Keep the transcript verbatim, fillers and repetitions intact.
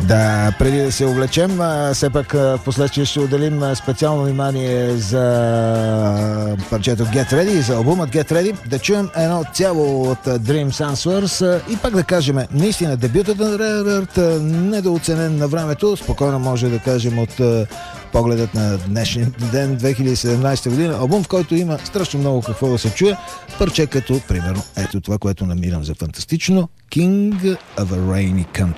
Да, преди да се увлечем, все пак в последствие ще отделим специално внимание за парчето Get Ready, за албумът Get Ready. Да чуем едно цяло от Dreams Answers и пак да кажем, наистина дебютът на Rare Earth недооценен на времето, спокойно може да кажем от погледът на днешния ден, две хиляди и седемнадесета година, албум, в който има страшно много какво да се чуе. Парче като, примерно, ето това, което намирам за фантастично, King of a Rainy Country.